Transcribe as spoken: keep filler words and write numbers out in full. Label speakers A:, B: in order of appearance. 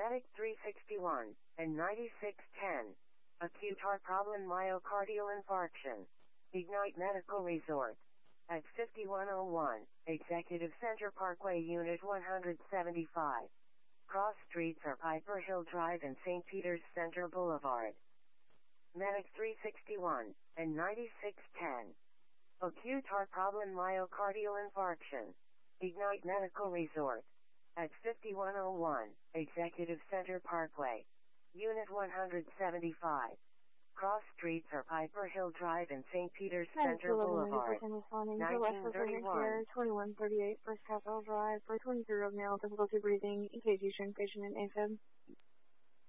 A: Medic three sixty-one and ninety-six ten. Acute heart problem, myocardial infarction. Ignite Medical Resort. At fifty-one oh one, Executive Center Parkway, Unit one seventy-five. Cross streets are Piper Hill Drive and Saint Peter's Center Boulevard. Medic three sixty-one and ninety-six ten. Acute heart problem, myocardial infarction. Ignite Medical Resort. At fifty-one oh one, Executive Center Parkway. Unit one seventy-five. Cross streets are Piper Hill Drive and Saint Peter's Center Boulevard. nineteen thirty-one.
B: twenty-one thirty-eight First Capital Drive for twenty-three-year-old male, difficulty breathing, E K G, strength patient, and AFib.